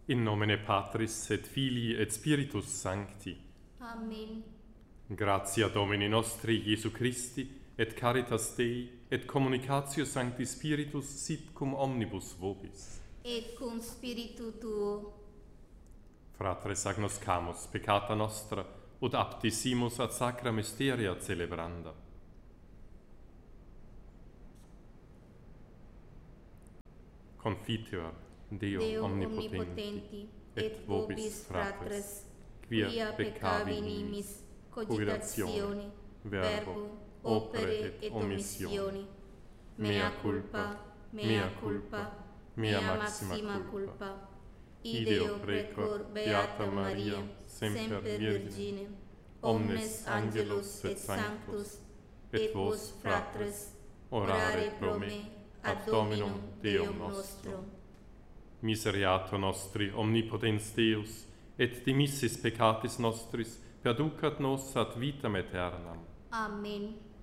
In nomine Patris et Filii et Spiritus Sancti. Amen. Gratia Domini nostri Iesu Christi, et caritas Dei, et communicatio Sancti Spiritus sit cum omnibus vobis. Et cum spiritu tuo. Fratres agnoscamus peccata nostra, ut aptisimus ad sacra mysteria celebranda. Confiteor Deo omnipotenti, et vobis fratres, quia peccavi nimis, cogitatione, verbo, opere et omissione. Mea culpa, mea culpa, mea maxima culpa. Ideo precor Beata Maria, semper Virgine, omnes angelos et sanctus, et vos fratres, orare pro me ad Dominum Deum nostrum. Miseriato nostri omnipotens Deus, et dimissis peccatis nostris, perducat nos ad vitam aeternam. Amen.